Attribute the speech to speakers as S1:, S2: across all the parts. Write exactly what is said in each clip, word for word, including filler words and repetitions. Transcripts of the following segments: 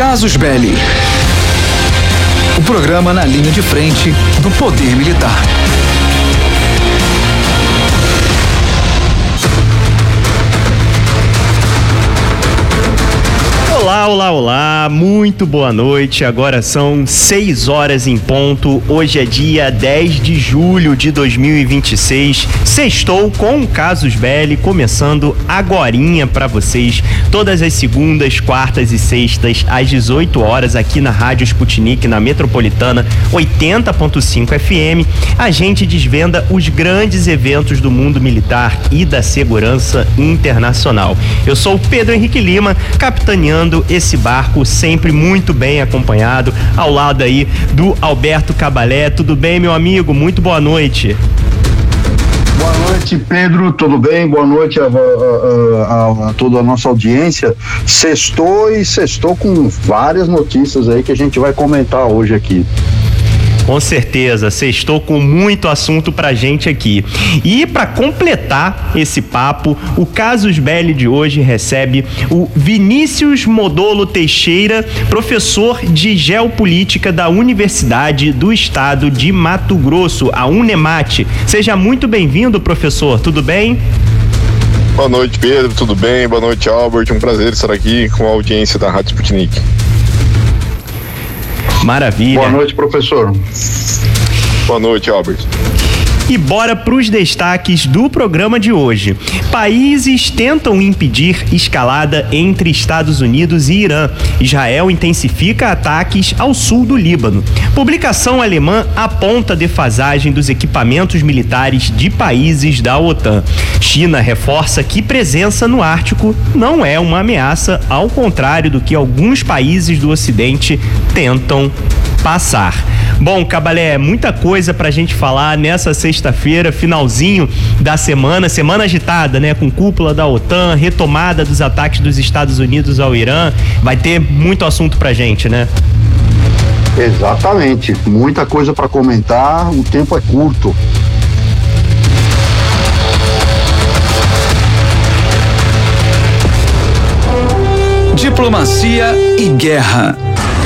S1: Casus Belli. O programa na linha de frente do poder militar.
S2: Olá, olá, olá, muito boa noite. Agora são seis horas em ponto. Hoje é dia dez de julho de dois mil e vinte e seis. Sextou com o Casus Belli, começando agorinha pra vocês, todas as segundas, quartas e sextas, às dezoito horas, aqui na Rádio Sputnik, na Metropolitana oitenta ponto cinco F M. A gente desvenda os grandes eventos do mundo militar e da segurança internacional. Eu sou o Pedro Henrique Lima, capitaneando esse barco, sempre muito bem acompanhado, ao lado aí do Alberto Cabalé. Tudo bem, meu amigo? Muito boa noite.
S3: Boa noite, Pedro, tudo bem? Boa noite a, a, a, a toda a nossa audiência. Sextou e sextou com várias notícias aí que a gente vai comentar hoje aqui.
S2: Com certeza, sextou com muito assunto pra gente aqui. E para completar esse papo, o Casus Belli de hoje recebe o Vinícius Modolo Teixeira, professor de Geopolítica da Universidade do Estado de Mato Grosso, a Unemate. Seja muito bem-vindo, professor, tudo bem?
S4: Boa noite, Pedro, tudo bem? Boa noite, Albert, um prazer estar aqui com a audiência da Rádio Sputnik.
S2: Maravilha.
S3: Boa noite, professor.
S4: Boa noite, Albert.
S2: E bora para os destaques do programa de hoje. Países tentam impedir escalada entre Estados Unidos e Irã. Israel intensifica ataques ao sul do Líbano. Publicação alemã aponta defasagem dos equipamentos militares de países da OTAN. China reforça que presença no Ártico não é uma ameaça, ao contrário do que alguns países do Ocidente tentam passar. Bom, Cabalé, muita coisa pra gente falar nessa sexta-feira, finalzinho da semana, semana agitada, né? Com cúpula da OTAN, retomada dos ataques dos Estados Unidos ao Irã. Vai ter muito assunto pra gente, né?
S3: Exatamente, muita coisa pra comentar, o tempo é curto.
S1: Diplomacia e guerra.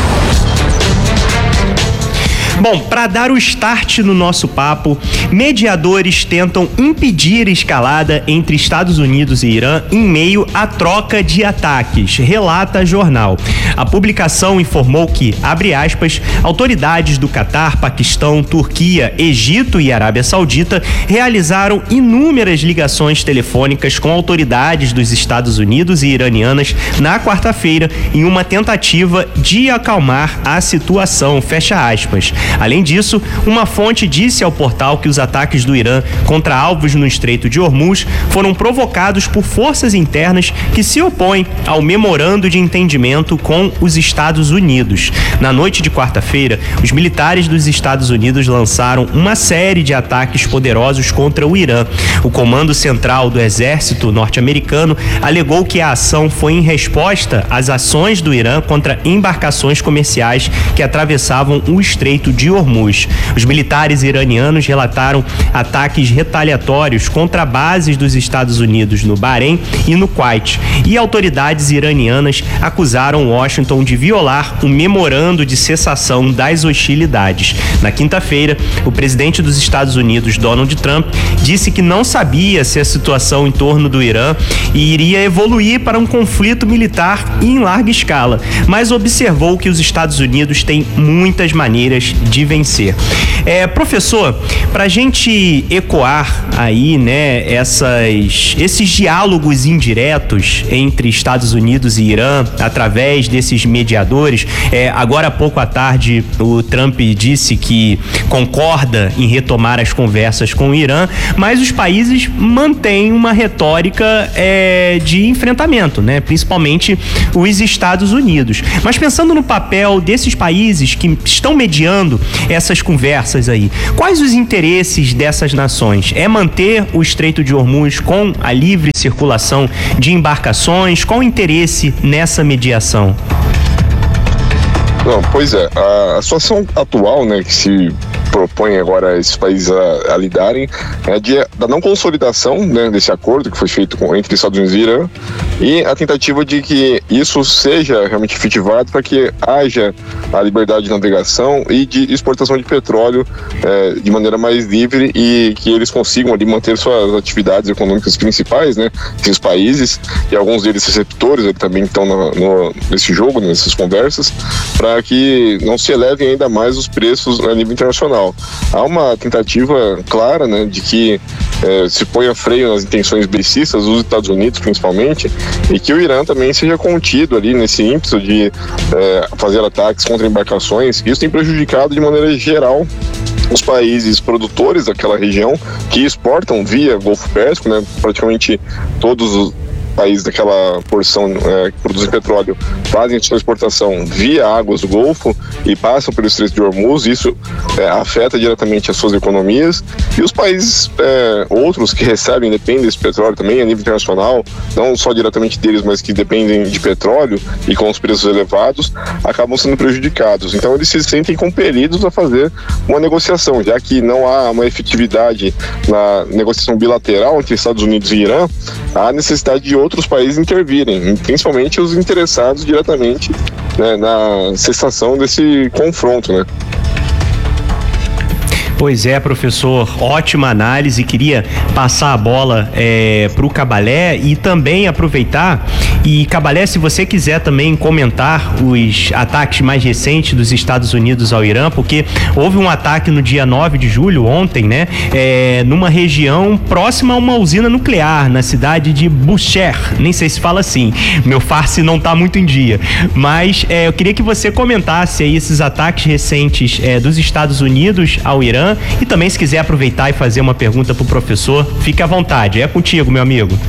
S2: Bom, para dar o start no nosso papo, mediadores tentam impedir escalada entre Estados Unidos e Irã em meio à troca de ataques, relata jornal. A publicação informou que, abre aspas, autoridades do Catar, Paquistão, Turquia, Egito e Arábia Saudita realizaram inúmeras ligações telefônicas com autoridades dos Estados Unidos e iranianas na quarta-feira em uma tentativa de acalmar a situação, fecha aspas. Além disso, uma fonte disse ao portal que os ataques do Irã contra alvos no Estreito de Hormuz foram provocados por forças internas que se opõem ao memorando de entendimento com os Estados Unidos. Na noite de quarta-feira, os militares dos Estados Unidos lançaram uma série de ataques poderosos contra o Irã. O Comando Central do Exército norte-americano alegou que a ação foi em resposta às ações do Irã contra embarcações comerciais que atravessavam o Estreito de Hormuz. Os militares iranianos relataram ataques retaliatórios contra bases dos Estados Unidos no Bahrein e no Kuwait, e autoridades iranianas acusaram Washington de violar o memorando de cessação das hostilidades. Na quinta-feira, o presidente dos Estados Unidos, Donald Trump, disse que não sabia se a situação em torno do Irã iria evoluir para um conflito militar em larga escala, mas observou que os Estados Unidos têm muitas maneiras de vencer. É, professor, para a gente ecoar aí, né, essas, esses diálogos indiretos entre Estados Unidos e Irã através desses mediadores, é, agora há pouco à tarde o Trump disse que concorda em retomar as conversas com o Irã, mas os países mantêm uma retórica é, de enfrentamento, né, principalmente os Estados Unidos. Mas pensando no papel desses países que estão mediando essas conversas aí, quais os interesses dessas nações? É manter o Estreito de Hormuz com a livre circulação de embarcações? Qual o interesse nessa mediação?
S4: Não, pois é, a, a situação atual, né, que se propõe agora esses países a, a lidarem, é de, da não consolidação, né, desse acordo que foi feito com, entre Estados Unidos e Irã, e a tentativa de que isso seja realmente efetivado para que haja a liberdade de navegação e de exportação de petróleo é, de maneira mais livre, e que eles consigam ali manter suas atividades econômicas principais, né, esses países, e alguns deles receptores eles também estão no, no, nesse jogo, nessas conversas, para que não se elevem ainda mais os preços a nível internacional. Há uma tentativa clara, né, de que é, se ponha freio nas intenções belicistas dos Estados Unidos, principalmente, e que o Irã também seja contido ali nesse ímpeto de é, fazer ataques contra embarcações. Isso tem prejudicado de maneira geral os países produtores daquela região, que exportam via Golfo Pérsico, né, praticamente todos os países daquela porção é, que produzem petróleo fazem sua exportação via águas do Golfo e passam pelo Estreito de Hormuz. Isso é, afeta diretamente as suas economias, e os países é, outros que recebem, dependem desse petróleo também a nível internacional, não só diretamente deles, mas que dependem de petróleo e com os preços elevados, acabam sendo prejudicados. Então eles se sentem compelidos a fazer uma negociação, já que não há uma efetividade na negociação bilateral entre Estados Unidos e Irã. Há necessidade de outros países intervirem, principalmente os interessados diretamente, né, na cessação desse confronto, né?
S2: Pois é, professor, ótima análise. Queria passar a bola é, para o Cabalé e também aproveitar. E, Cabalé, se você quiser também comentar os ataques mais recentes dos Estados Unidos ao Irã, porque houve um ataque no dia nove de julho, ontem, né, é, numa região próxima a uma usina nuclear, na cidade de Bushehr. Nem sei se fala assim, meu farsi não está muito em dia. Mas é, eu queria que você comentasse aí esses ataques recentes é, dos Estados Unidos ao Irã. E também, se quiser aproveitar e fazer uma pergunta pro professor, fique à vontade. É contigo, meu amigo.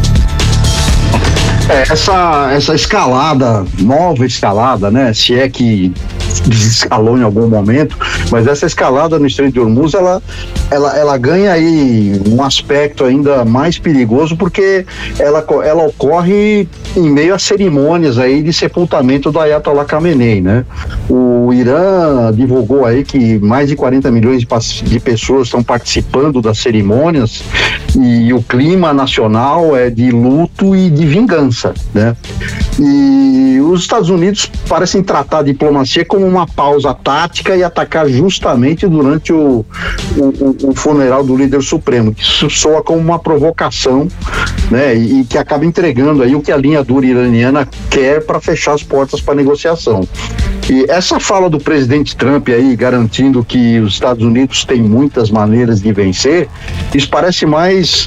S3: É, essa, essa escalada, nova escalada, né? Se é que desescalou em algum momento, mas essa escalada no Estreito de Hormuz, ela, ela, ela ganha aí um aspecto ainda mais perigoso, porque ela, ela ocorre em meio a cerimônias aí de sepultamento do Ayatollah Khamenei, né? O Irã divulgou aí que mais de quarenta milhões de, de pessoas estão participando das cerimônias, e o clima nacional é de luto e de vingança, né? E os Estados Unidos parecem tratar a diplomacia como uma pausa tática e atacar justamente durante o, o, o funeral do líder supremo, que soa como uma provocação, né? E, e que acaba entregando aí o que a linha dura iraniana quer para fechar as portas para negociação. E essa fala do presidente Trump aí, garantindo que os Estados Unidos têm muitas maneiras de vencer, isso parece mais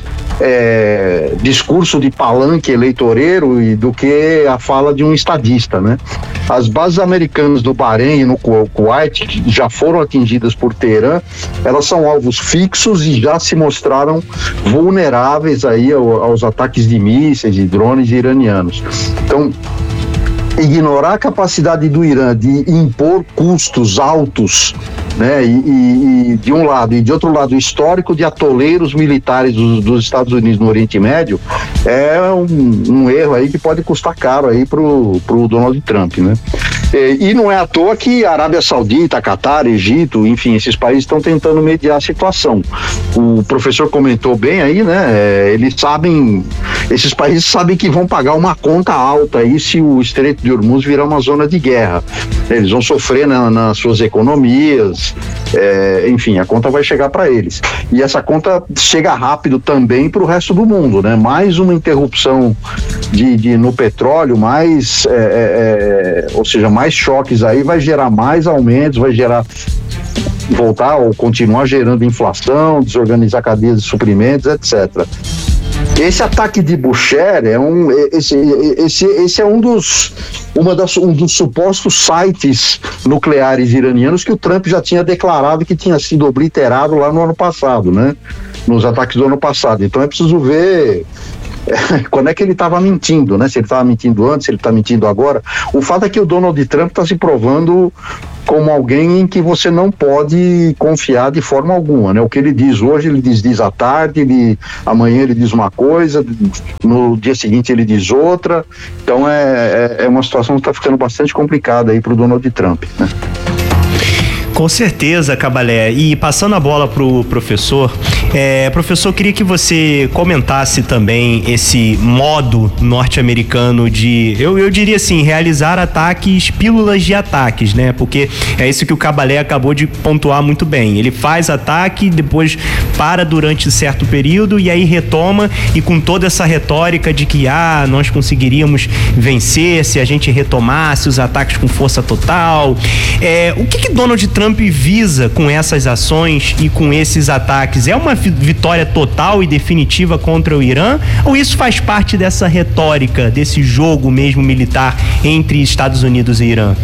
S3: é, discurso de palanque eleitoreiro e do que a fala de um estadista, né? As bases americanas do Bahrein e no Kuwait, que já foram atingidas por Teherã, elas são alvos fixos e já se mostraram vulneráveis aí aos ataques de mísseis e drones iranianos. Então, ignorar a capacidade do Irã de impor custos altos, né, e, e, e de um lado, e de outro lado, o histórico de atoleiros militares dos, dos Estados Unidos no Oriente Médio, é um, um erro aí que pode custar caro aí pro, pro Donald Trump, né? E, e não é à toa que a Arábia Saudita, Catar, Egito, enfim, esses países estão tentando mediar a situação. O professor comentou bem aí, né? É, eles sabem, esses países sabem que vão pagar uma conta alta aí se o Estreito de Hormuz virar uma zona de guerra. Eles vão sofrer na, nas suas economias, é, enfim, a conta vai chegar para eles. E essa conta chega rápido também para o resto do mundo, né? Mais uma interrupção de, de, no petróleo, mais, é, é, ou seja, mais choques aí vai gerar mais aumentos, vai gerar voltar ou continuar gerando inflação, desorganizar cadeias de suprimentos, etcétera. Esse ataque de Bushehr é um, esse, esse, esse é um dos, uma das, um dos supostos sites nucleares iranianos que o Trump já tinha declarado que tinha sido obliterado lá no ano passado, né? Nos ataques do ano passado. Então é preciso ver quando é que ele estava mentindo, né? Se ele estava mentindo antes, se ele está mentindo agora. O fato é que o Donald Trump está se provando como alguém em que você não pode confiar de forma alguma, né? O que ele diz hoje, ele diz, diz à tarde, ele, amanhã ele diz uma coisa, no dia seguinte ele diz outra. Então é, é, é uma situação que está ficando bastante complicada aí para o Donald Trump, né?
S2: Com certeza, Cabalé. E passando a bola pro professor, é, professor, queria que você comentasse também esse modo norte-americano de, eu, eu diria assim, realizar ataques, pílulas de ataques, né? Porque é isso que o Cabalé acabou de pontuar muito bem. Ele faz ataque, depois para durante certo período e aí retoma, e com toda essa retórica de que, ah, nós conseguiríamos vencer se a gente retomasse os ataques com força total. É, o que que Donald Trump visa com essas ações e com esses ataques? É uma vitória total e definitiva contra o Irã? Ou isso faz parte dessa retórica, desse jogo mesmo militar entre Estados Unidos e Irã?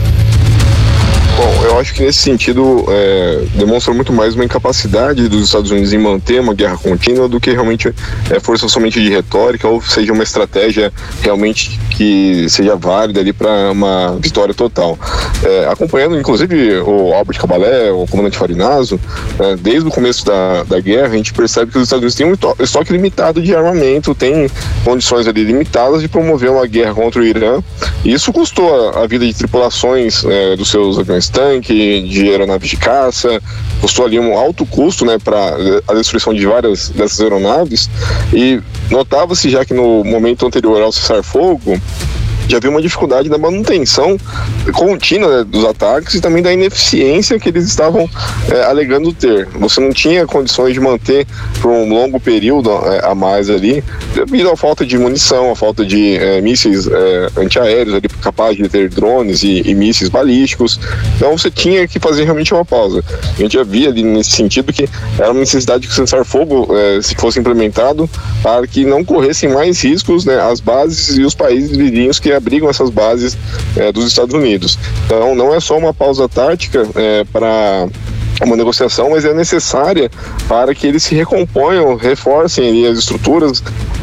S4: Bom, eu acho que nesse sentido é, demonstra muito mais uma incapacidade dos Estados Unidos em manter uma guerra contínua do que realmente é, força somente de retórica, ou seja, uma estratégia realmente que seja válida ali para uma vitória total. É, acompanhando inclusive o Albert Cabalé, o comandante Farinazo, é, desde o começo da, da guerra a gente percebe que os Estados Unidos têm um estoque limitado de armamento, tem condições ali limitadas de promover uma guerra contra o Irã, e isso custou a, a vida de tripulações é, dos seus aviões tanque, de aeronaves de caça, custou ali um alto custo, né, para a destruição de várias dessas aeronaves, e notava-se já que no momento anterior ao cessar-fogo já havia uma dificuldade na manutenção contínua, né, dos ataques e também da ineficiência que eles estavam é, alegando ter. Você não tinha condições de manter por um longo período é, a mais ali, devido à falta de munição, à falta de é, mísseis é, antiaéreos ali, capazes de ter drones e, e mísseis balísticos. Então você tinha que fazer realmente uma pausa. A gente já via ali nesse sentido que era uma necessidade que o cessar-fogo é, se fosse implementado para que não corressem mais riscos, né, as bases e os países vizinhos que abrigam essas bases é, dos Estados Unidos. Então não é só uma pausa tática é, para uma negociação, mas é necessária para que eles se recomponham, reforcem ali as estruturas,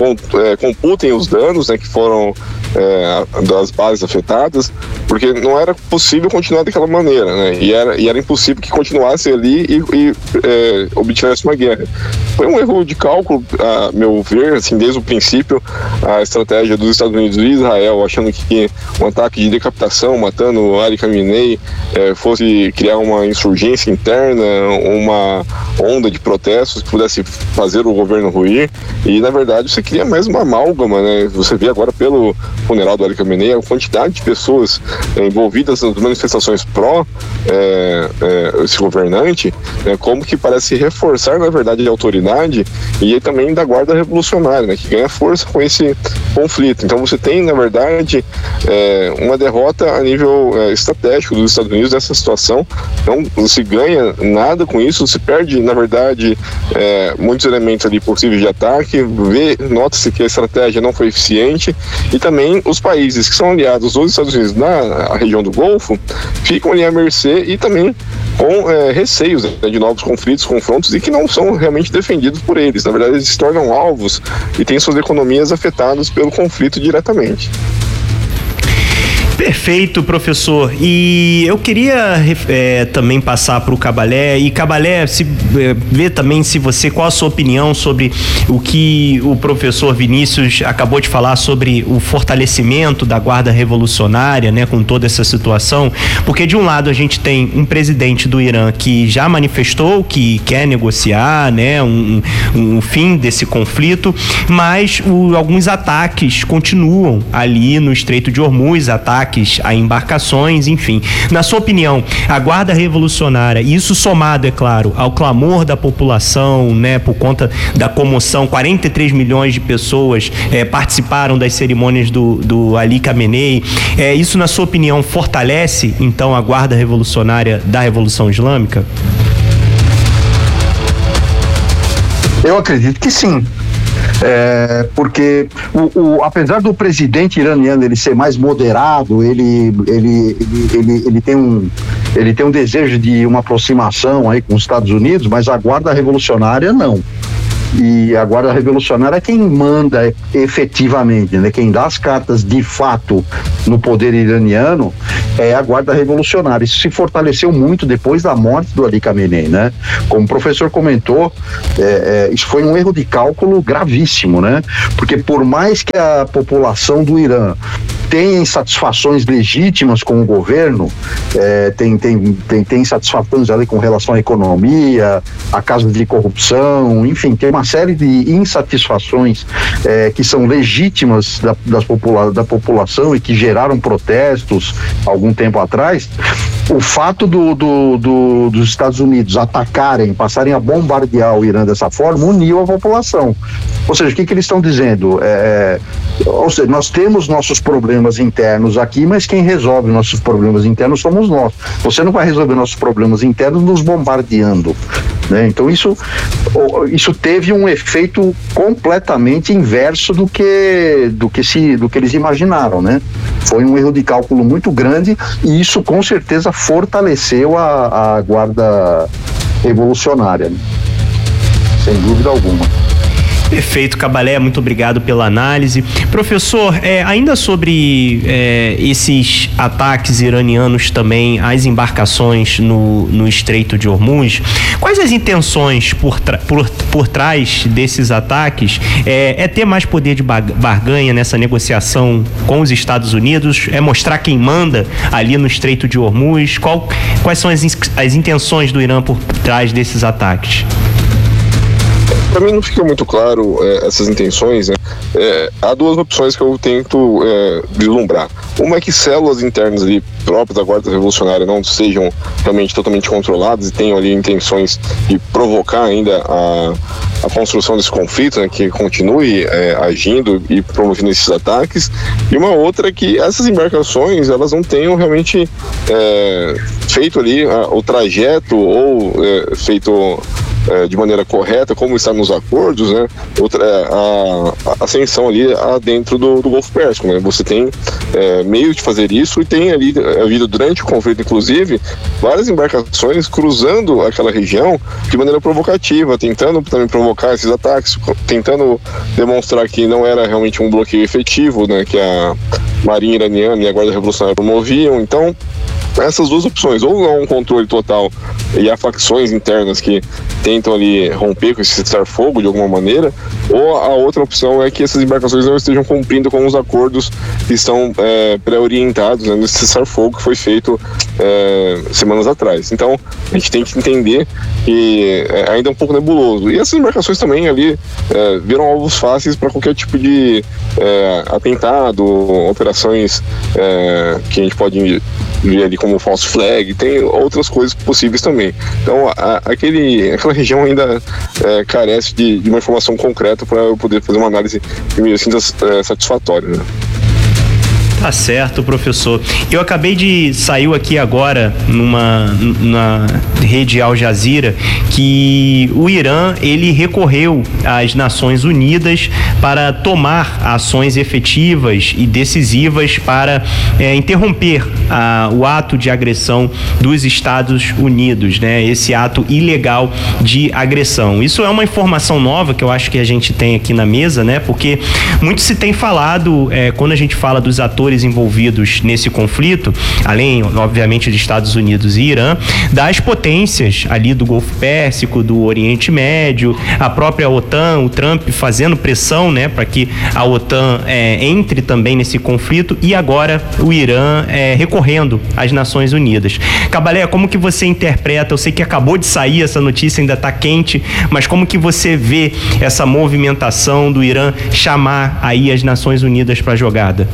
S4: computem os danos, né, que foram é, das bases afetadas, porque não era possível continuar daquela maneira, né, e era, e era impossível que continuasse ali e, e é, obtivesse uma guerra. Foi um erro de cálculo, a meu ver, assim, desde o princípio, a estratégia dos Estados Unidos e Israel, achando que um ataque de decapitação, matando Ali Khamenei, é, fosse criar uma insurgência interna, uma onda de protestos que pudesse fazer o governo ruir, e na verdade você cria mais uma amálgama, né? Você vê agora pelo funeral do Ali Khamenei a quantidade de pessoas é, envolvidas nas manifestações pró é, é, esse governante, né, como que parece reforçar na verdade a autoridade e também da guarda revolucionária, né, que ganha força com esse conflito. Então você tem na verdade é, uma derrota a nível é, estratégico dos Estados Unidos nessa situação. Não se ganha nada com isso, se perde na verdade é, muitos elementos ali possíveis de ataque, vê, nota-se que a estratégia não foi eficiente, e também os países que são aliados dos Estados Unidos na região do Golfo ficam ali à mercê e também com é, receios, né, de novos conflitos, confrontos, e que não são realmente defendidos por eles. Na verdade, eles se tornam alvos e têm suas economias afetadas pelo conflito diretamente.
S2: Perfeito, professor. E eu queria é, também passar para o Cabalé, e Cabalé, se, é, ver também se você, qual a sua opinião sobre o que o professor Vinícius acabou de falar sobre o fortalecimento da Guarda Revolucionária, né, com toda essa situação, porque de um lado a gente tem um presidente do Irã que já manifestou que quer negociar, né, um, um, um fim desse conflito, mas o, alguns ataques continuam ali no Estreito de Hormuz, ataques a embarcações, enfim. Na sua opinião, a Guarda Revolucionária, isso somado, é claro, ao clamor da população, né, por conta da comoção, quarenta e três milhões de pessoas é, participaram das cerimônias do, do Ali Khamenei, é, isso, na sua opinião, fortalece, então, a Guarda Revolucionária da Revolução Islâmica?
S3: Eu acredito que sim. É, porque o, o, apesar do presidente iraniano ele ser mais moderado, ele, ele, ele, ele, ele, tem um, ele tem um desejo de uma aproximação aí com os Estados Unidos, mas a Guarda Revolucionária não. E a Guarda Revolucionária é quem manda efetivamente, né? Quem dá as cartas de fato no poder iraniano, é a Guarda Revolucionária. Isso se fortaleceu muito depois da morte do Ali Khamenei, né? Como o professor comentou, é, é, isso foi um erro de cálculo gravíssimo, né? Porque por mais que a população do Irã tem insatisfações legítimas com o governo, é, tem, tem, tem, tem insatisfações ali com relação à economia, a casos de corrupção, enfim, tem uma série de insatisfações é, que são legítimas da, das popula- da população e que geraram protestos algum tempo atrás. O fato do, do, do, dos Estados Unidos atacarem, passarem a bombardear o Irã dessa forma, uniu a população. Ou seja, o que, que eles estão dizendo? É, ou seja, nós temos nossos problemas internos aqui, mas quem resolve nossos problemas internos somos nós. Você não vai resolver nossos problemas internos nos bombardeando, né? Então isso, isso teve um efeito completamente inverso do que, do que, se, do que eles imaginaram, né? Foi um erro de cálculo muito grande e isso com certeza fortaleceu a, a Guarda Revolucionária, né? Sem dúvida alguma.
S2: Perfeito, Cabalé, muito obrigado pela análise. Professor, é, ainda sobre é, esses ataques iranianos também às embarcações no, no Estreito de Hormuz, quais as intenções por, tra- por, por trás desses ataques? É, é ter mais poder de barganha nessa negociação com os Estados Unidos? É mostrar quem manda ali no Estreito de Hormuz? Qual, quais são as, as intenções do Irã por trás desses ataques?
S4: Para mim não fica muito claro é, essas intenções, né? É, há duas opções que eu tento é, vislumbrar. Uma é que células internas ali próprias da Guarda Revolucionária não sejam realmente totalmente controladas e tenham ali intenções de provocar ainda a, a construção desse conflito, né? Que continue é, agindo e promovendo esses ataques. E uma outra é que essas embarcações elas não tenham realmente é, feito ali a, o trajeto ou é, feito É, de maneira correta, como está nos acordos, né? Outra, a, a ascensão ali a dentro do, do Golfo Pérsico, né? Você tem é, meio de fazer isso e tem ali havido durante o conflito, inclusive, várias embarcações cruzando aquela região de maneira provocativa, tentando também provocar esses ataques, tentando demonstrar que não era realmente um bloqueio efetivo, né? Que a Marinha Iraniana e a Guarda Revolucionária promoviam. Então, essas duas opções, ou há um controle total e há facções internas que tentam ali romper com esse cessar-fogo de alguma maneira, ou a outra opção é que essas embarcações não estejam cumprindo com os acordos que estão é, pré-orientados, né, nesse cessar-fogo que foi feito é, semanas atrás. Então, a gente tem que entender que é ainda é um pouco nebuloso. E essas embarcações também ali é, viram alvos fáceis para qualquer tipo de é, atentado, operações é, que a gente pode ver ali como false flag, tem outras coisas possíveis também. Então, a, aquele, aquela região ainda é, carece de, de uma informação concreta para eu poder fazer uma análise meio assim, é, satisfatória, né?
S2: Tá certo, professor. Eu acabei de... Saiu aqui agora numa na rede Al Jazeera que o Irã, ele recorreu às Nações Unidas para tomar ações efetivas e decisivas para é, interromper a, o ato de agressão dos Estados Unidos, né? Esse ato ilegal de agressão. Isso é uma informação nova que eu acho que a gente tem aqui na mesa, né? Porque muito se tem falado, é, quando a gente fala dos atores envolvidos nesse conflito, além, obviamente, de Estados Unidos e Irã, das potências ali do Golfo Pérsico, do Oriente Médio, a própria OTAN, o Trump fazendo pressão, né, para que a OTAN é, entre também nesse conflito, e agora o Irã é, recorrendo às Nações Unidas. Cabalé, como que você interpreta? Eu sei que acabou de sair essa notícia, ainda está quente, mas como que você vê essa movimentação do Irã chamar aí as Nações Unidas para a jogada?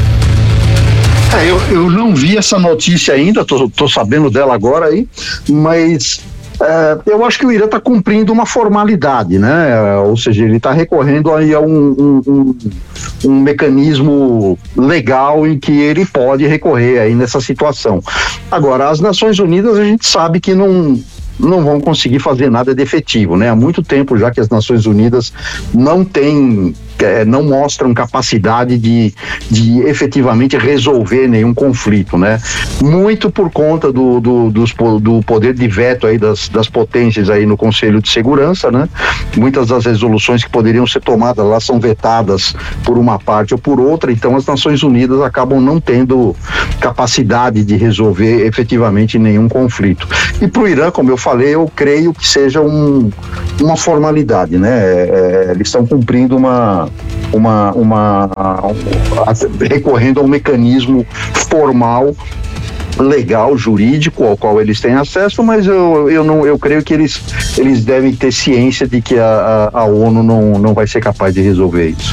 S3: É, eu, eu não vi essa notícia ainda, tô, tô sabendo dela agora aí, mas é, eu acho que o Irã está cumprindo uma formalidade, né? É, ou seja, ele está recorrendo aí a um, um, um, um mecanismo legal em que ele pode recorrer aí nessa situação. Agora, as Nações Unidas a gente sabe que não não vão conseguir fazer nada de efetivo, né? Há muito tempo já que as Nações Unidas não têm é, não mostram capacidade de, de efetivamente resolver nenhum conflito, né? Muito por conta do, do, dos, do poder de veto aí das, das potências aí no Conselho de Segurança, né? Muitas das resoluções que poderiam ser tomadas lá são vetadas por uma parte ou por outra, então as Nações Unidas acabam não tendo capacidade de resolver efetivamente nenhum conflito. E para o Irã, como eu falei, eu creio que seja um, uma formalidade, né? É, eles estão cumprindo uma, uma, uma, recorrendo a um mecanismo formal, legal, jurídico, ao qual eles têm acesso, mas eu, eu, não, eu creio que eles, eles devem ter ciência de que a, a, a ONU não, não vai ser capaz de resolver isso.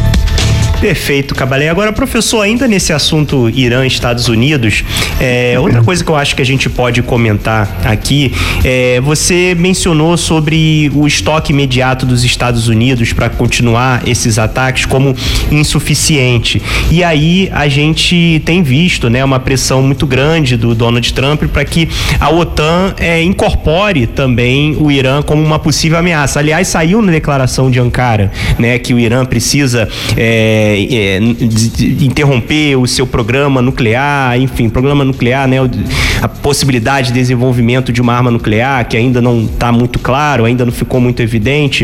S2: Perfeito, Cabalé. Agora, professor, ainda nesse assunto Irã e Estados Unidos, é, outra coisa que eu acho que a gente pode comentar aqui, é, você mencionou sobre o estoque imediato dos Estados Unidos para continuar esses ataques como insuficiente. E aí a gente tem visto, né, uma pressão muito grande do Donald Trump para que a OTAN é, incorpore também o Irã como uma possível ameaça. Aliás, saiu na declaração de Ankara, né, que o Irã precisa é, É, interromper o seu programa nuclear, enfim, programa nuclear, né, a possibilidade de desenvolvimento de uma arma nuclear que ainda não está muito claro, ainda não ficou muito evidente.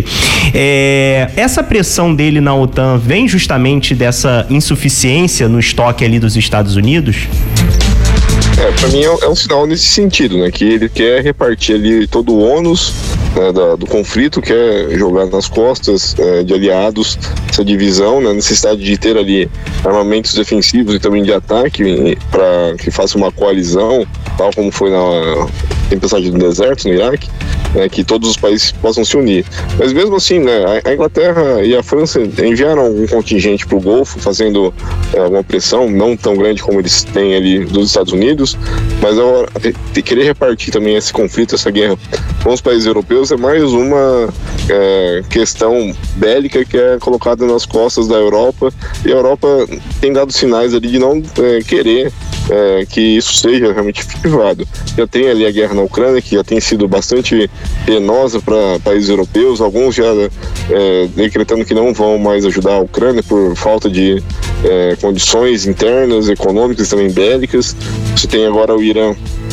S2: É, essa pressão dele na OTAN vem justamente dessa insuficiência no estoque ali dos Estados Unidos?
S4: É, pra mim é, é um sinal nesse sentido, né? Que ele quer repartir ali todo o ônus, né, da, do conflito, quer jogar nas costas é, de aliados essa divisão, né, a necessidade de ter ali armamentos defensivos e também de ataque para que faça uma coalizão, tal como foi na tempestade do deserto no Iraque, né, que todos os países possam se unir. Mas mesmo assim, né, a Inglaterra e a França enviaram um contingente para o Golfo, fazendo é, uma pressão não tão grande como eles têm ali dos Estados Unidos, mas agora, de querer repartir também esse conflito, essa guerra com os países europeus é mais uma é, questão bélica que é colocada nas costas da Europa, e a Europa tem dado sinais ali de não é, querer é, que isso seja realmente efetivado. Já tem ali a guerra na Ucrânia, que já tem sido bastante penosa para países europeus, alguns já é, decretando que não vão mais ajudar a Ucrânia por falta de é, condições internas, econômicas e também bélicas. Você tem agora o Irã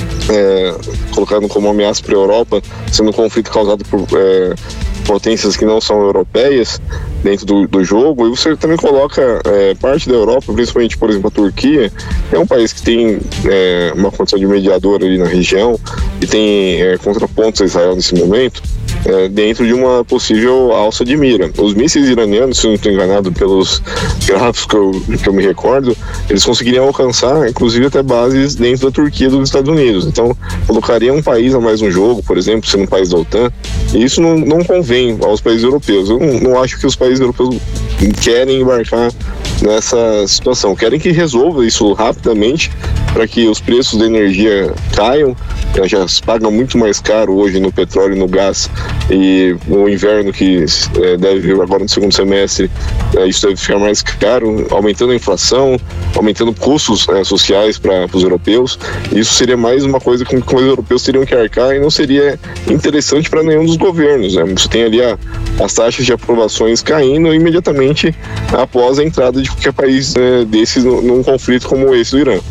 S4: é, colocado como ameaça para a Europa, sendo um conflito causado por é, potências que não são europeias dentro do, do jogo, e você também coloca é, parte da Europa, principalmente, por exemplo, a Turquia, é um país que tem é, uma condição de mediador ali na região e tem é, contrapontos a Israel nesse momento, é, dentro de uma possível alça de mira. Os mísseis iranianos, se eu não estou enganado pelos gráficos que eu, que eu me recordo, eles conseguiriam alcançar, inclusive, até bases dentro da Turquia e dos Estados Unidos. Então, colocaria um país a mais no jogo, por exemplo, sendo um país da OTAN, e isso não, não convém aos países europeus. Eu não, não acho que os países europeus querem embarcar nessa situação, querem que resolva isso rapidamente para que os preços da energia caiam. Já se paga muito mais caro hoje no petróleo e no gás, e no inverno que é, deve vir agora no segundo semestre, é, isso deve ficar mais caro, aumentando a inflação, aumentando custos é, sociais para os europeus. Isso seria mais uma coisa com que os europeus teriam que arcar e não seria interessante para nenhum dos governos, né? Você tem ali a, as taxas de aprovações caindo imediatamente após a entrada de qualquer país é, desses num, num conflito como esse do Irã.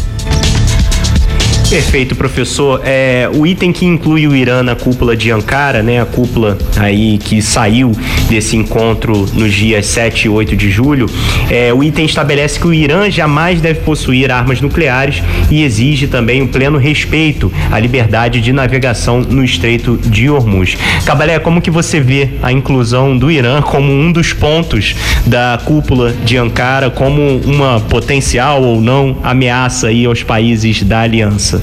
S2: Perfeito, professor. É, o item que inclui o Irã na cúpula de Ankara, né, a cúpula aí que saiu desse encontro nos dias sete e oito de julho, é, o item estabelece que o Irã jamais deve possuir armas nucleares e exige também o pleno respeito à liberdade de navegação no Estreito de Hormuz. Cabalé, como que você vê a inclusão do Irã como um dos pontos da cúpula de Ankara, como uma potencial ou não ameaça aí aos países da aliança?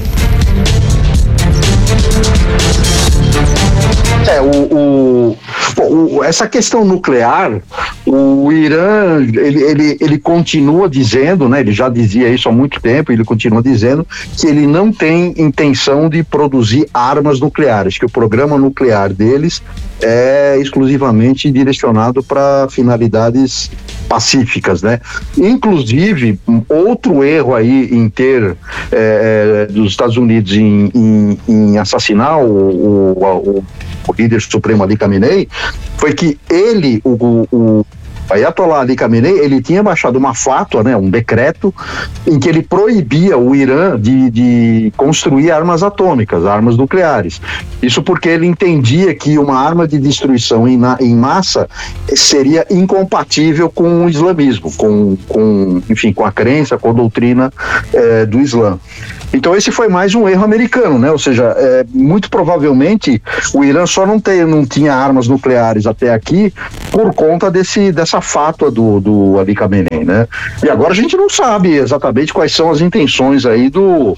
S3: É, o, o, o, essa questão nuclear, o Irã, ele, ele, ele continua dizendo, né, ele já dizia isso há muito tempo, ele continua dizendo que ele não tem intenção de produzir armas nucleares, que o programa nuclear deles é exclusivamente direcionado para finalidades pacíficas, né? Inclusive, outro erro aí em ter é, dos Estados Unidos em, em, em assassinar o, o, o, o líder supremo Ali Khamenei foi que ele, o, o O Ayatollah Ali Khamenei, ele tinha baixado uma fátua, né, um decreto, em que ele proibia o Irã de, de construir armas atômicas, armas nucleares. Isso porque ele entendia que uma arma de destruição em, em massa seria incompatível com o islamismo, com, com, enfim, com a crença, com a doutrina é, do Islã. Então esse foi mais um erro americano, né? Ou seja, é, muito provavelmente o Irã só não, tem, não tinha armas nucleares até aqui por conta desse, dessa fátua do, do Ali Khamenei, né? E agora a gente não sabe exatamente quais são as intenções aí do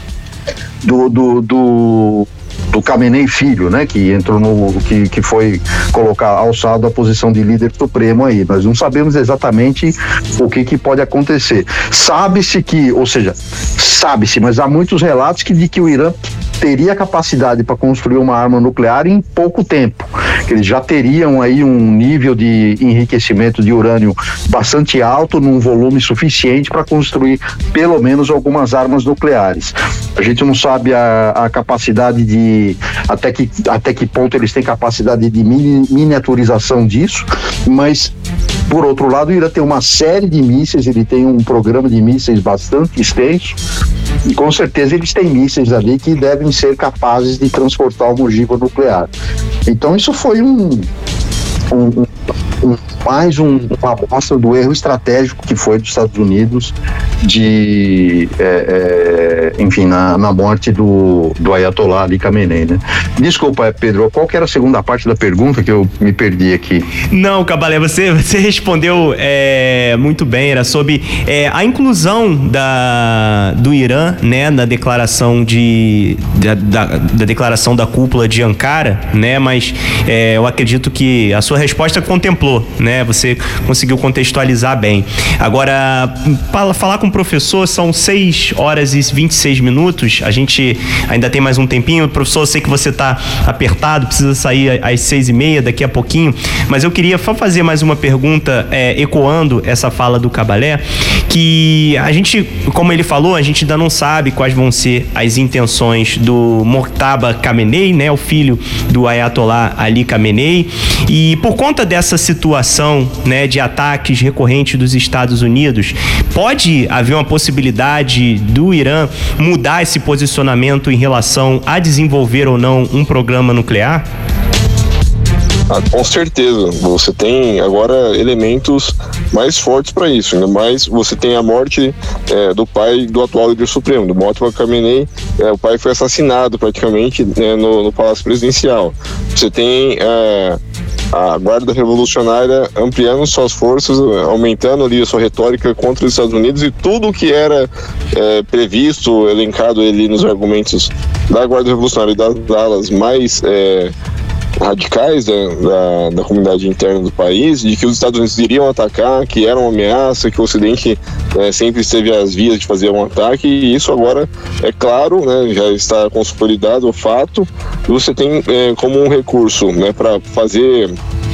S3: do, do, do do Khamenei filho, né, que entrou no, que, que foi colocar, alçado a posição de líder supremo aí. Nós não sabemos exatamente o que que pode acontecer. Sabe-se que, ou seja, sabe-se, mas há muitos relatos que, de que o Irã teria capacidade para construir uma arma nuclear em pouco tempo, que eles já teriam aí um nível de enriquecimento de urânio bastante alto, num volume suficiente para construir pelo menos algumas armas nucleares. A gente não sabe a, a capacidade de, até que, até que ponto eles têm capacidade de mini, miniaturização disso, mas por outro lado o Irã tem uma série de mísseis, ele tem um programa de mísseis bastante extenso, e com certeza eles têm mísseis ali que devem ser capazes de transportar uma ogiva nuclear. Então isso foi um, um, um mais um, uma amostra do erro estratégico que foi dos Estados Unidos de, é, é, enfim, na, na morte do, do Ayatollah Ali Khamenei, né? Desculpa, Pedro, qual que era a segunda parte da pergunta que eu me perdi aqui?
S2: Não, Cabalé, você, você respondeu é, muito bem, era sobre é, a inclusão da, do Irã, né, na declaração de, da, da, da declaração da cúpula de Ankara, né, mas é, eu acredito que a sua resposta contemplou, né, você conseguiu contextualizar bem. Agora, para falar com o professor, são seis horas e vinte e seis minutos, a gente ainda tem mais um tempinho. Professor, eu sei que você está apertado, precisa sair às seis e meia, daqui a pouquinho, mas eu queria fazer mais uma pergunta, é, ecoando essa fala do Cabalé, que a gente, como ele falou, a gente ainda não sabe quais vão ser as intenções do Mojtaba Khamenei, né, o filho do Ayatollah Ali Khamenei, e por conta dessa situação, né, de ataques recorrentes dos Estados Unidos, pode haver uma possibilidade do Irã mudar esse posicionamento em relação a desenvolver ou não um programa nuclear?
S4: Ah, com certeza, você tem agora elementos mais fortes para isso, ainda mais você tem a morte é, do pai do atual líder supremo, do Mojtaba Khamenei. É, o pai foi assassinado praticamente é, no, no Palácio Presidencial. Você tem é, a Guarda Revolucionária ampliando suas forças, aumentando ali a sua retórica contra os Estados Unidos, e tudo que era é, previsto, elencado ali nos argumentos da Guarda Revolucionária e das alas mais é, radicais da, da, da comunidade interna do país, de que os Estados Unidos iriam atacar, que era uma ameaça, que o Ocidente é, sempre esteve às vias de fazer um ataque, e isso agora é claro, né, já está consolidado o fato. Você tem é, como um recurso, né, para fazer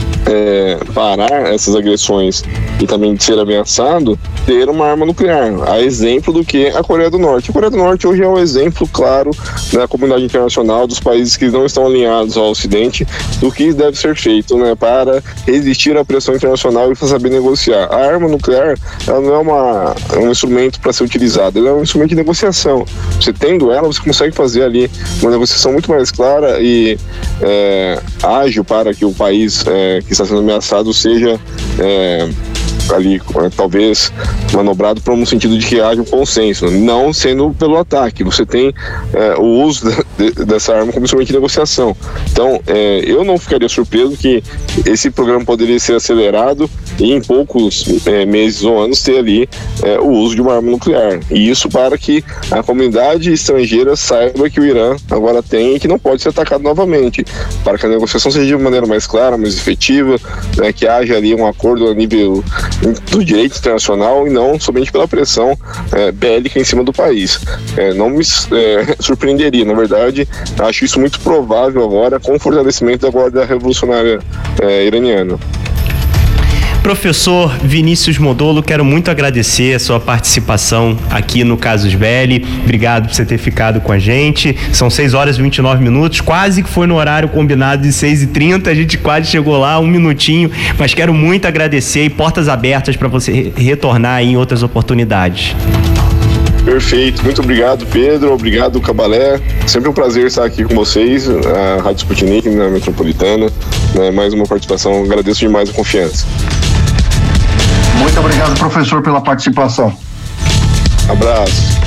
S4: É, parar essas agressões e também de ser ameaçado, ter uma arma nuclear, a exemplo do que a Coreia do Norte. A Coreia do Norte hoje é um exemplo claro da comunidade internacional, dos países que não estão alinhados ao Ocidente, do que deve ser feito, né, para resistir à pressão internacional e para saber negociar. A arma nuclear, ela não é uma, um instrumento para ser utilizado, ela é um instrumento de negociação. Você tendo ela, você consegue fazer ali uma negociação muito mais clara e é, ágil para que o país é, que está sendo ameaçado seja é, ali, talvez manobrado para um sentido de que haja um consenso, não sendo pelo ataque. Você tem é, o uso de, dessa arma como instrumento de negociação. Então, é, eu não ficaria surpreso que esse programa poderia ser acelerado e em poucos é, meses ou anos ter ali é, o uso de uma arma nuclear. E isso para que a comunidade estrangeira saiba que o Irã agora tem e que não pode ser atacado novamente, para que a negociação seja de maneira mais clara, mais efetiva, né, que haja ali um acordo a nível do direito internacional e não somente pela pressão é, bélica em cima do país. É, não me é, surpreenderia, na verdade, acho isso muito provável agora com o fortalecimento da Guarda Revolucionária é, iraniana.
S2: Professor Vinícius Modolo, quero muito agradecer a sua participação aqui no Casus Belli. Obrigado por você ter ficado com a gente. São seis horas e vinte e nove minutos, quase que foi no horário combinado de seis e trinta, a gente quase chegou lá, um minutinho, mas quero muito agradecer e portas abertas para você retornar em outras oportunidades.
S4: Perfeito, muito obrigado, Pedro, obrigado, Cabalé, sempre um prazer estar aqui com vocês, a Rádio Sputnik na Metropolitana, né, mais uma participação, agradeço demais a confiança.
S3: Muito obrigado, professor, pela participação.
S4: Abraço.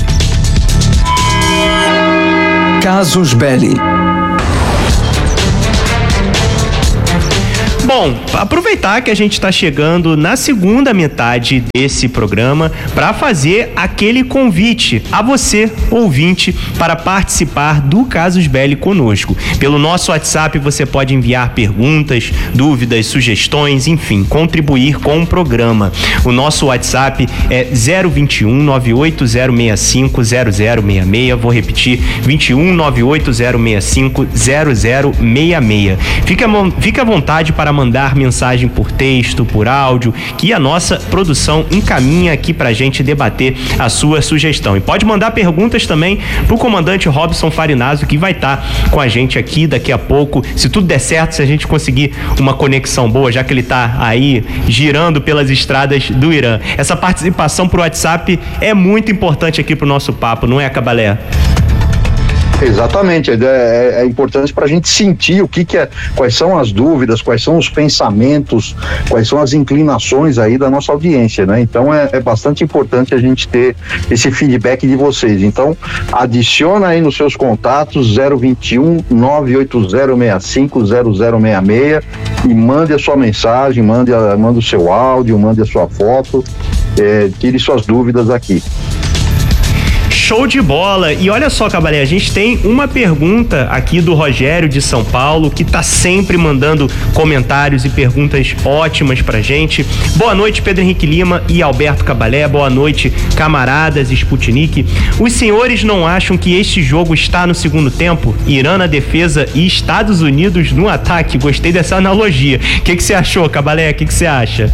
S1: Casus Belli.
S2: Bom, aproveitar que a gente está chegando na segunda metade desse programa para fazer aquele convite a você, ouvinte, para participar do Casus Belli conosco. Pelo nosso WhatsApp você pode enviar perguntas, dúvidas, sugestões, enfim, contribuir com o programa. O nosso WhatsApp é zero vinte e um, nove oito zero seis cinco, zero zero seis seis. Vou repetir, vinte e um, nove oito zero seis cinco, zero zero seis seis. Fica, fica à vontade para mandar mensagem por texto, por áudio, que a nossa produção encaminha aqui pra gente debater a sua sugestão. E pode mandar perguntas também pro comandante Robson Farinazzo, que vai estar tá com a gente aqui daqui a pouco, se tudo der certo, se a gente conseguir uma conexão boa, já que ele tá aí girando pelas estradas do Irã. Essa participação pro WhatsApp é muito importante aqui pro nosso papo, não é, Cabalé?
S3: Exatamente, é, é, é importante para a gente sentir o que, que é, quais são as dúvidas, quais são os pensamentos, quais são as inclinações aí da nossa audiência, né? Então é, é bastante importante a gente ter esse feedback de vocês. Então adiciona aí nos seus contatos zero vinte e um, nove oito zero seis cinco, zero zero seis seis e mande a sua mensagem, mande, a, mande o seu áudio, mande a sua foto, é, tire suas dúvidas aqui.
S2: Show de bola! E olha só, Cabalé, a gente tem uma pergunta aqui do Rogério de São Paulo, que tá sempre mandando comentários e perguntas ótimas pra gente. Boa noite, Pedro Henrique Lima e Alberto Cabalé. Boa noite, camaradas Sputnik. Os senhores não acham que este jogo está no segundo tempo? Irã na defesa e Estados Unidos no ataque? Gostei dessa analogia. O que que você achou, Cabalé? O que que você acha?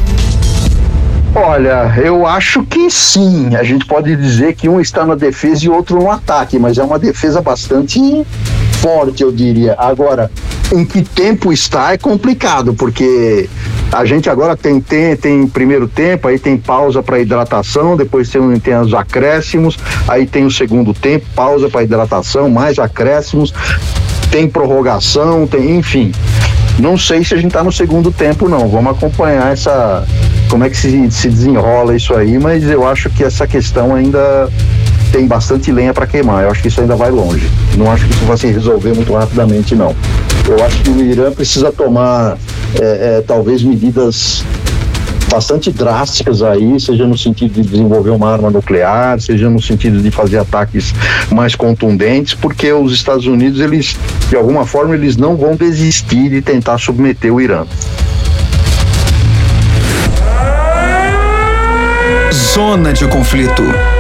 S3: Olha, eu acho que sim. A gente pode dizer que um está na defesa e outro no ataque, mas é uma defesa bastante forte, eu diria. Agora, em que tempo está é complicado, porque a gente agora tem, tem, tem primeiro tempo, aí tem pausa para hidratação, depois tem, tem os acréscimos, aí tem o segundo tempo, pausa para hidratação, mais acréscimos, tem prorrogação, tem, enfim. Não sei se a gente está no segundo tempo, não. Vamos acompanhar essa, como é que se, se desenrola isso aí, mas eu acho que essa questão ainda tem bastante lenha para queimar. Eu acho que isso ainda vai longe. Não acho que isso vai se resolver muito rapidamente, não. Eu acho que o Irã precisa tomar, é, é, talvez, medidas bastante drásticas aí, seja no sentido de desenvolver uma arma nuclear, seja no sentido de fazer ataques mais contundentes, porque os Estados Unidos, eles, de alguma forma, eles não vão desistir de tentar submeter o Irã.
S1: Zona de conflito.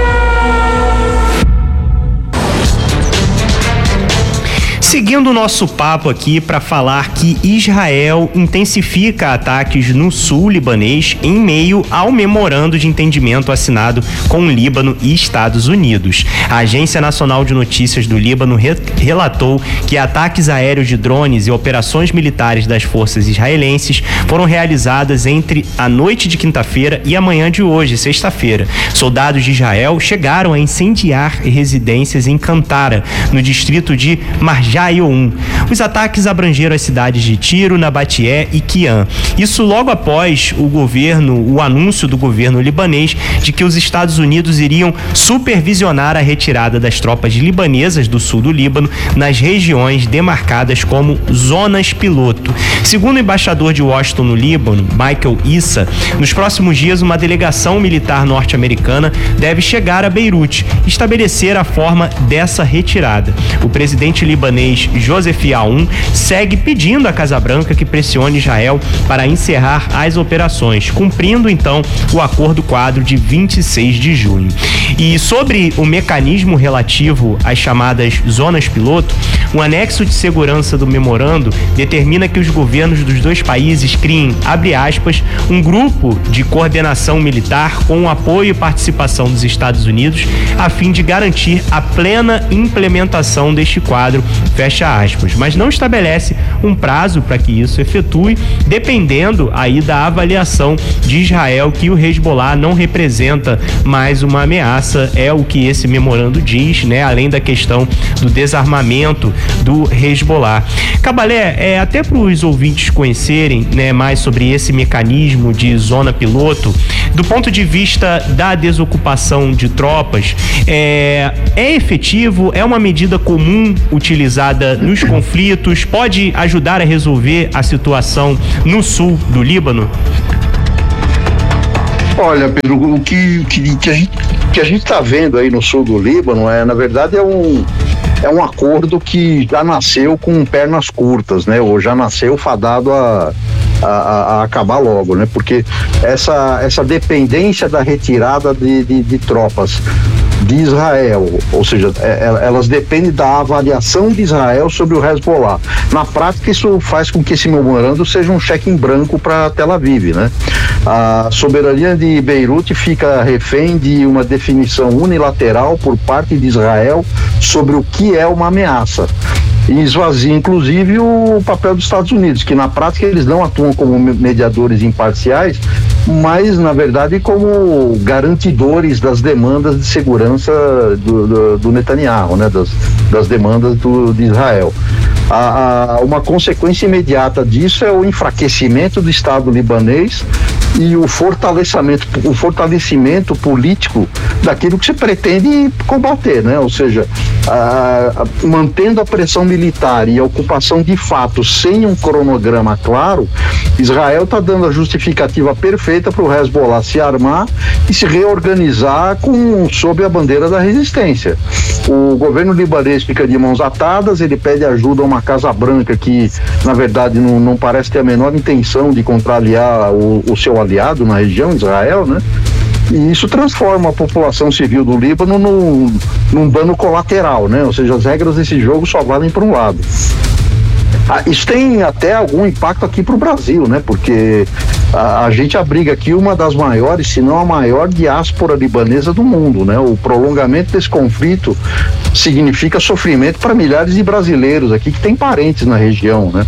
S2: Seguindo o nosso papo aqui para falar que Israel intensifica ataques no sul libanês em meio ao memorando de entendimento assinado com o Líbano e Estados Unidos. A Agência Nacional de Notícias do Líbano re- relatou que ataques aéreos de drones e operações militares das forças israelenses foram realizadas entre a noite de quinta-feira e a manhã de hoje, sexta-feira. Soldados de Israel chegaram a incendiar residências em Cantara, no distrito de Marjá. Os ataques abrangeram as cidades de Tiro, Nabatié e Quian. Isso logo após o governo, o anúncio do governo libanês de que os Estados Unidos iriam supervisionar a retirada das tropas libanesas do sul do Líbano nas regiões demarcadas como zonas piloto. Segundo o embaixador de Washington no Líbano, Michael Issa, nos próximos dias uma delegação militar norte-americana deve chegar a Beirute e estabelecer a forma dessa retirada. O presidente libanês Drones, Joseph Aoun, segue pedindo à Casa Branca que pressione Israel para encerrar as operações, cumprindo então o acordo quadro de vinte e seis de junho. E sobre o mecanismo relativo às chamadas zonas piloto, o anexo de segurança do memorando determina que os governos dos dois países criem, abre aspas, um grupo de coordenação militar com o apoio e participação dos Estados Unidos a fim de garantir a plena implementação deste quadro, fecha aspas, mas não estabelece um prazo para que isso efetue, dependendo aí da avaliação de Israel que o Hezbollah não representa mais uma ameaça, é o que esse memorando diz, né? Além da questão do desarmamento do Hezbollah. Cabalé, é, até para os ouvintes conhecerem, né, mais sobre esse mecanismo de zona piloto, do ponto de vista da desocupação de tropas, é, é efetivo, é uma medida comum utilizada nos conflitos, pode ajudar a resolver a situação no sul do Líbano?
S3: Olha, Pedro, o que, que, que a gente que a gente está vendo aí no sul do Líbano é, na verdade, é um é um acordo que já nasceu com pernas curtas, né? Ou já nasceu fadado a, a, a acabar logo, né? Porque essa, essa dependência da retirada de, de, de tropas de Israel, ou seja, é, elas dependem da avaliação de Israel sobre o Hezbollah. Na prática, isso faz com que esse memorando seja um cheque em branco para Tel Aviv, né? A soberania de Beirute fica refém de uma definição unilateral por parte de Israel sobre o que é uma ameaça. E esvazia, inclusive, o papel dos Estados Unidos, que na prática eles não atuam como mediadores imparciais, mas, na verdade, como garantidores das demandas de segurança do, do, do Netanyahu, né? das, das demandas do, de Israel. A, a, uma consequência imediata disso é o enfraquecimento do Estado libanês e o fortalecimento, o fortalecimento político daquilo que se pretende combater, né? Ou seja, a, a, mantendo a pressão militar e a ocupação de fato sem um cronograma claro, Israel está dando a justificativa perfeita para o Hezbollah se armar e se reorganizar com, sob a bandeira da resistência. O governo libanês fica de mãos atadas, ele pede ajuda a uma Casa Branca que, na verdade, não, não parece ter a menor intenção de contrariar o, o seu aliado na região, Israel, né? E isso transforma a população civil do Líbano num, num dano colateral, né? Ou seja, as regras desse jogo só valem para um lado. Ah, isso tem até algum impacto aqui para o Brasil, né? Porque a, a gente abriga aqui uma das maiores, se não a maior diáspora libanesa do mundo, né? O prolongamento desse conflito significa sofrimento para milhares de brasileiros aqui que têm parentes na região, né?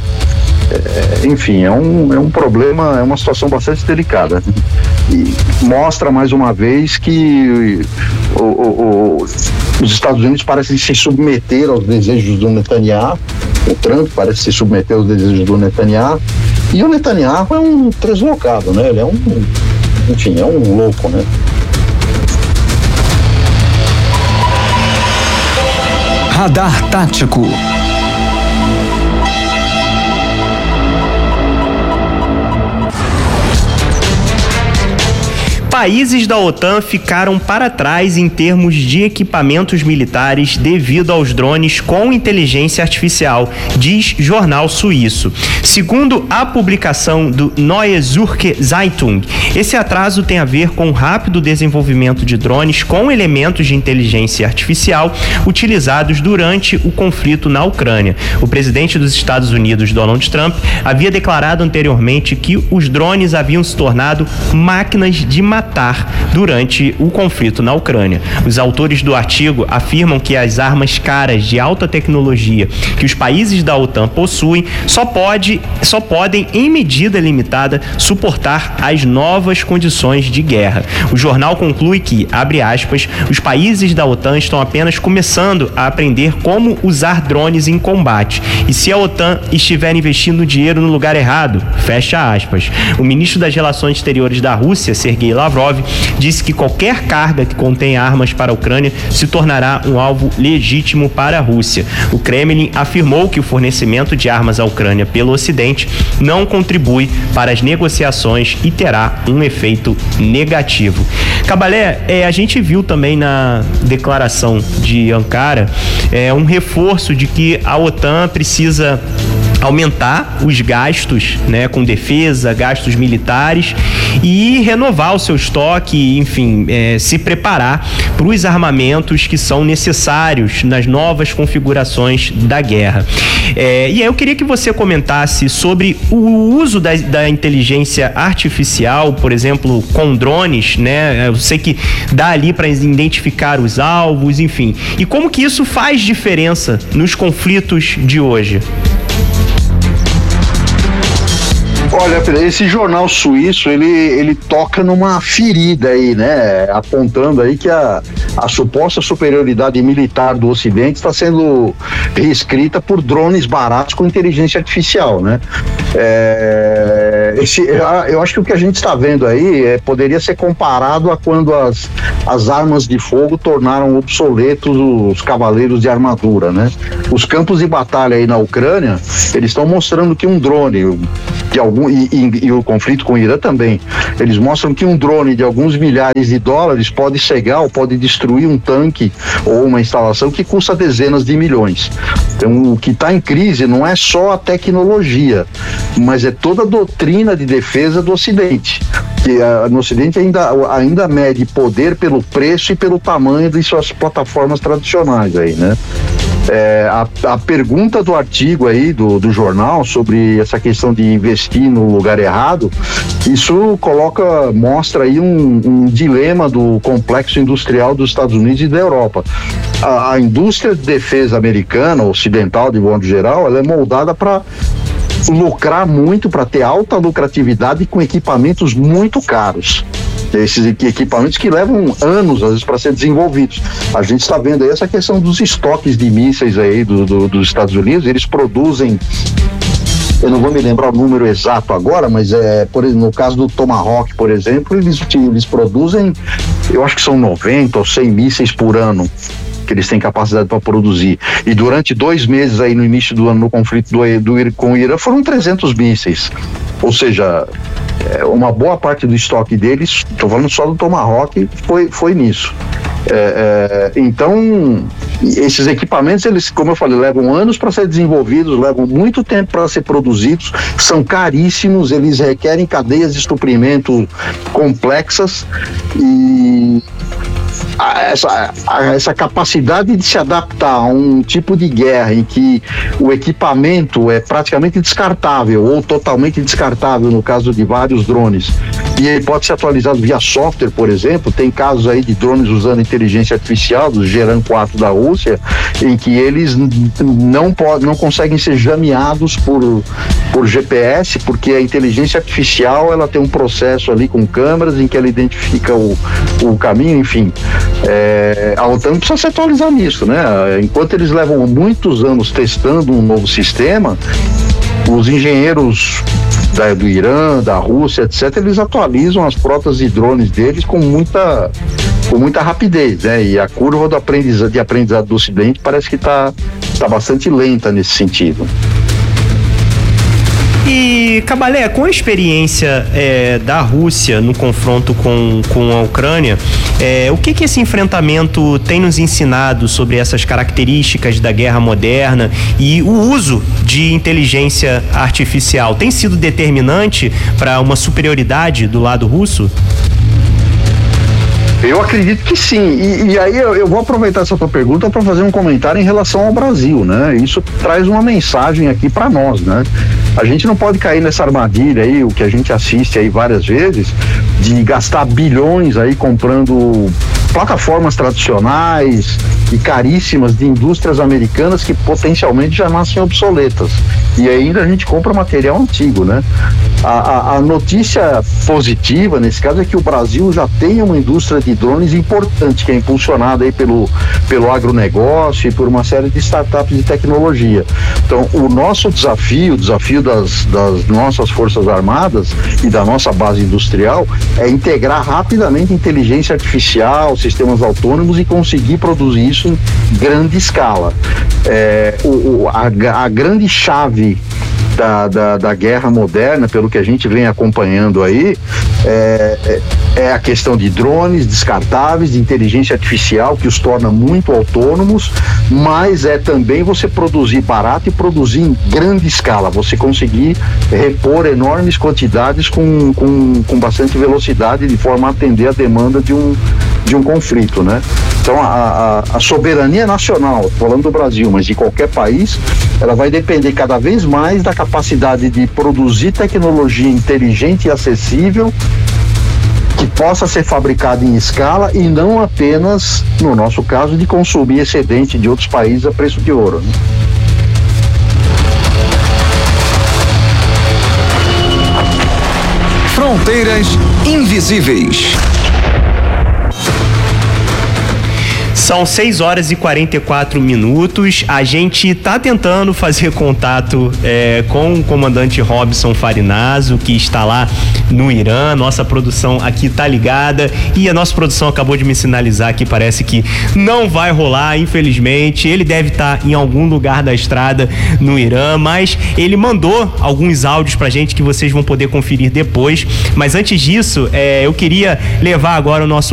S3: É, enfim, é um, é um problema, é uma situação bastante delicada. E mostra mais uma vez que o, o, o, os Estados Unidos parecem se submeter aos desejos do Netanyahu, o Trump parece se submeter aos desejos do Netanyahu, e o Netanyahu é um deslocado, né? Ele é um, enfim, é um louco, né?
S1: Radar Tático.
S2: Países da OTAN ficaram para trás em termos de equipamentos militares devido aos drones com inteligência artificial, diz jornal suíço. Segundo a publicação do Neue Zürcher Zeitung, esse atraso tem a ver com o rápido desenvolvimento de drones com elementos de inteligência artificial utilizados durante o conflito na Ucrânia. O presidente dos Estados Unidos, Donald Trump, havia declarado anteriormente que os drones haviam se tornado máquinas de matar durante o conflito na Ucrânia. Os autores do artigo afirmam que as armas caras de alta tecnologia que os países da OTAN possuem só, pode, só podem, em medida limitada, suportar as novas condições de guerra. O jornal conclui que, abre aspas, os países da OTAN estão apenas começando a aprender como usar drones em combate. E se a OTAN estiver investindo dinheiro no lugar errado, fecha aspas. O ministro das Relações Exteriores da Rússia, Sergei Lavrov, Lavrov disse que qualquer carga que contém armas para a Ucrânia se tornará um alvo legítimo para a Rússia. O Kremlin afirmou que o fornecimento de armas à Ucrânia pelo Ocidente não contribui para as negociações e terá um efeito negativo. Cabalé, é, a gente viu também na declaração de Ankara é, um reforço de que a OTAN precisa aumentar os gastos, né, com defesa, gastos militares e renovar o seu estoque, enfim, é, se preparar para os armamentos que são necessários nas novas configurações da guerra. É, e aí eu queria que você comentasse sobre o uso da, da inteligência artificial, por exemplo, com drones, né? Eu sei que dá ali para identificar os alvos, enfim, e como que isso faz diferença nos conflitos de hoje.
S3: Olha, esse jornal suíço, ele, ele toca numa ferida aí, né? Apontando aí que a, a suposta superioridade militar do Ocidente está sendo reescrita por drones baratos com inteligência artificial, né? É, esse, eu acho que o que a gente está vendo aí é, poderia ser comparado a quando as, as armas de fogo tornaram obsoletos os cavaleiros de armadura, né? Os campos de batalha aí na Ucrânia, eles estão mostrando que um drone de algum E, e, e o conflito com o Irã também, eles mostram que um drone de alguns milhares de dólares pode cegar ou pode destruir um tanque ou uma instalação que custa dezenas de milhões. Então, o que está em crise não é só a tecnologia, mas é toda a doutrina de defesa do Ocidente, que uh, no Ocidente ainda, ainda mede poder pelo preço e pelo tamanho de suas plataformas tradicionais aí, né? É, a, a pergunta do artigo aí do, do jornal sobre essa questão de investir no lugar errado, isso coloca, mostra aí um, um dilema do complexo industrial dos Estados Unidos e da Europa. A, a indústria de defesa americana, ocidental de modo geral, ela é moldada para lucrar muito, para ter alta lucratividade com equipamentos muito caros. Esses equipamentos que levam anos, às vezes, para ser desenvolvidos. A gente está vendo aí essa questão dos estoques de mísseis aí do, do, dos Estados Unidos. Eles produzem, eu não vou me lembrar o número exato agora, mas é, por exemplo, no caso do Tomahawk, por exemplo, eles, eles produzem, eu acho que são noventa ou cem mísseis por ano que eles têm capacidade para produzir. E durante dois meses aí no início do ano, no conflito do, do, com o Irã, foram trezentos mísseis. Ou seja, uma boa parte do estoque deles, estou falando só do Tomahawk, foi, foi nisso. É, é, então, esses equipamentos, eles, como eu falei, levam anos para ser desenvolvidos, levam muito tempo para ser produzidos, são caríssimos, eles requerem cadeias de suprimento complexas e essa, essa capacidade de se adaptar a um tipo de guerra em que o equipamento é praticamente descartável ou totalmente descartável no caso de vários drones, e ele pode ser atualizado via software, por exemplo. Tem casos aí de drones usando inteligência artificial, do Geran quatro da Rússia, em que eles não, podem, não conseguem ser jameados por, por G P S, porque a inteligência artificial ela tem um processo ali com câmeras em que ela identifica o, o caminho, enfim. É, a OTAN precisa se atualizar nisso, né? Enquanto eles levam muitos anos testando um novo sistema, os engenheiros da, do Irã, da Rússia, etcétera, eles atualizam as frotas de drones deles com muita, com muita rapidez, né? E a curva do aprendizado, de aprendizado do Ocidente parece que está tá bastante lenta nesse sentido.
S2: E, Cabalé, com a experiência é, da Rússia no confronto com, com a Ucrânia, é, o que que esse enfrentamento tem nos ensinado sobre essas características da guerra moderna e o uso de inteligência artificial? Tem sido determinante para uma superioridade do lado russo?
S3: Eu acredito que sim, e, e aí eu, eu vou aproveitar essa tua pergunta para fazer um comentário em relação ao Brasil, né? Isso traz uma mensagem aqui para nós, né? A gente não pode cair nessa armadilha aí, o que a gente assiste aí várias vezes, de gastar bilhões aí comprando plataformas tradicionais e caríssimas de indústrias americanas que potencialmente já nascem obsoletas. e ainda a gente compra material antigo, né? A, a, a notícia positiva nesse caso é que o Brasil já tem uma indústria de drones importante, que é impulsionada aí pelo, pelo agronegócio e por uma série de startups de tecnologia. Então, o nosso desafio, o desafio das, das nossas Forças Armadas e da nossa base industrial é integrar rapidamente inteligência artificial, sistemas autônomos e conseguir produzir isso em grande escala. É, o, o, a, a grande chave Da, da, da guerra moderna, pelo que a gente vem acompanhando aí, é, é a questão de drones descartáveis, de inteligência artificial, que os torna muito autônomos, mas é também você produzir barato e produzir em grande escala, você conseguir repor enormes quantidades com, com, com bastante velocidade, de forma a atender a demanda de um, de um conflito, né? Então, a, a, a soberania nacional, falando do Brasil, mas de qualquer país, ela vai depender cada vez mais da capacidade de produzir tecnologia inteligente e acessível, que possa ser fabricada em escala e não apenas, no nosso caso, de consumir excedente de outros países a preço de ouro, né?
S1: Fronteiras invisíveis.
S2: São seis horas e quarenta e quatro minutos. A gente tá tentando fazer contato é, com o comandante Robson Farinazo, que está lá no Irã. Nossa produção aqui tá ligada e a nossa produção acabou de me sinalizar que parece que não vai rolar, infelizmente. Ele deve estar em algum lugar da estrada no Irã, mas ele mandou alguns áudios pra gente que vocês vão poder conferir depois. Mas antes disso, é, eu queria levar agora o nosso